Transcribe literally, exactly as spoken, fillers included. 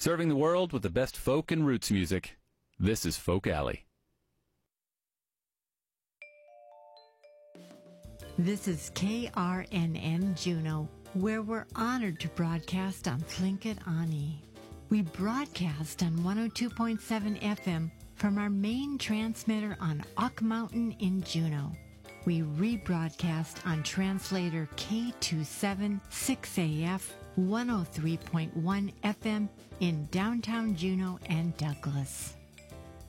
Serving the world with the best folk and roots music. This is Folk Alley. This is K R N N Juneau, where we're honored to broadcast on Tlingit Ani. We broadcast on one oh two point seven F M from our main transmitter on Ock Mountain in Juneau. We rebroadcast on translator K two seven six A F one oh three point one F M in downtown Juneau and Douglas.